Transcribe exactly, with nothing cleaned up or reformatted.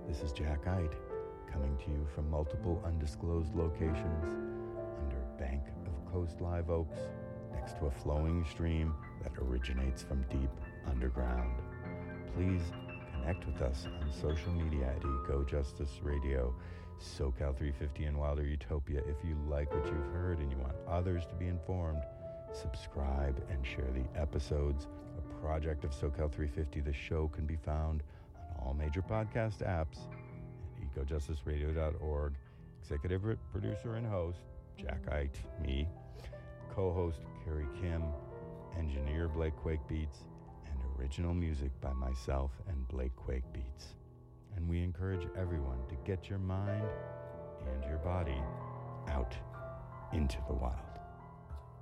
This is Jack Ite, coming to you from multiple undisclosed locations under bank of coast live oaks next to a flowing stream that originates from deep underground. Please connect with us on social media at Eco Justice Radio, SoCal three fifty, and Wilder Utopia. If you like what you've heard and you want others to be informed, subscribe and share the episodes. A project of SoCal three fifty, the show can be found on all major podcast apps at eco justice radio dot org. Executive producer and host, Jack Ite, me. Co-host, Carrie Kim. Engineer, Blake Quake Beats. And original music by myself and Blake Quake Beats. And we encourage everyone to get your mind and your body out into the wild.